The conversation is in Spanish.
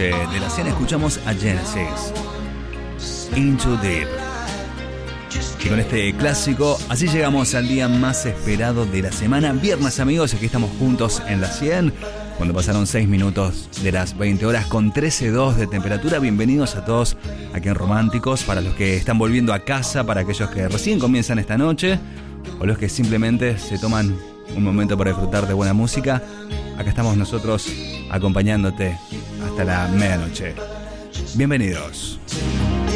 noche de la cena escuchamos a Genesis, Into Deep. Y con este clásico, así llegamos al día más esperado de la semana. Viernes, amigos, aquí estamos juntos en la 100, cuando pasaron 6 minutos de las 20 horas con 13,2 de temperatura. Bienvenidos a todos aquí en Románticos, para los que están volviendo a casa, para aquellos que recién comienzan esta noche, o los que simplemente se toman un momento para disfrutar de buena música. Acá estamos nosotros acompañándote hasta la medianoche. Bienvenidos.